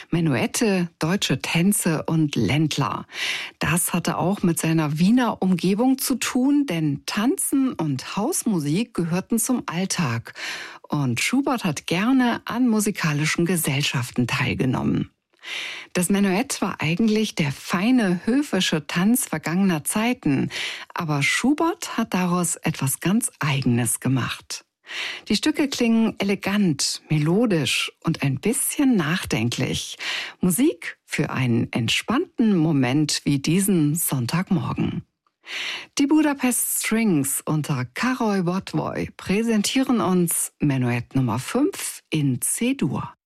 Menuette, deutsche Tänze und Ländler. Das hatte auch mit seiner Wiener Umgebung zu tun, denn Tanzen und Hausmusik gehörten zum Alltag. Und Schubert hat gerne an musikalischen Gesellschaften teilgenommen. Das Menuett war eigentlich der feine, höfische Tanz vergangener Zeiten, aber Schubert hat daraus etwas ganz Eigenes gemacht. Die Stücke klingen elegant, melodisch und ein bisschen nachdenklich. Musik für einen entspannten Moment wie diesen Sonntagmorgen. Die Budapest Strings unter Károly Botwoy präsentieren uns Menuett Nummer 5 in C-Dur.